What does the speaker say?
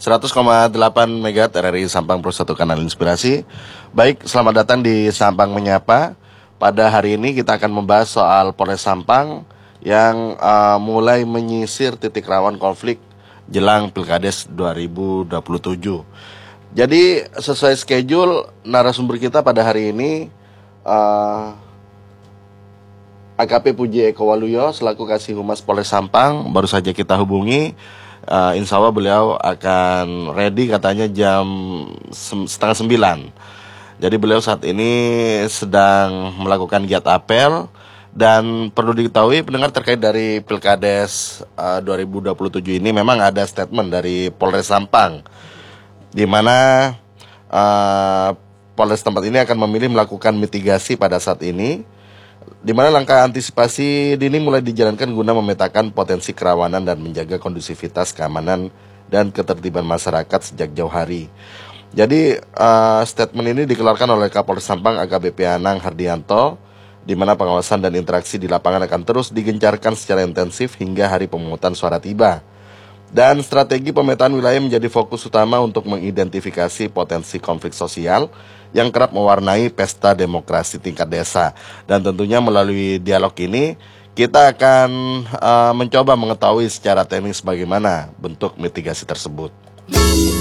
100,8 MHz RRI Sampang Pro 1 Kanal Inspirasi. Baik, selamat datang di Sampang Menyapa. Pada hari ini kita akan membahas soal Polres Sampang yang mulai menyisir titik rawan konflik jelang Pilkades 2027. Jadi sesuai schedule, narasumber kita pada hari ini AKP Puji Eko Waluyo selaku Kasih Humas Polres Sampang. Baru saja kita hubungi. Insya Allah beliau akan ready katanya jam 8:30. Jadi beliau saat ini sedang melakukan giat apel. Dan perlu diketahui pendengar, terkait dari Pilkades 2027 ini memang ada statement dari Polres Sampang, di mana Polres tempat ini akan memilih melakukan mitigasi pada saat ini, di mana langkah antisipasi dini mulai dijalankan guna memetakan potensi kerawanan dan menjaga kondusivitas keamanan dan ketertiban masyarakat sejak jauh hari. Jadi statement ini dikeluarkan oleh Kapolres Sampang AKBP Anang Hardianto, di mana pengawasan dan interaksi di lapangan akan terus digencarkan secara intensif hingga hari pemungutan suara tiba. Dan strategi pemetaan wilayah menjadi fokus utama untuk mengidentifikasi potensi konflik sosial yang kerap mewarnai pesta demokrasi tingkat desa. Dan tentunya melalui dialog ini kita akan mencoba mengetahui secara teknis bagaimana bentuk mitigasi tersebut.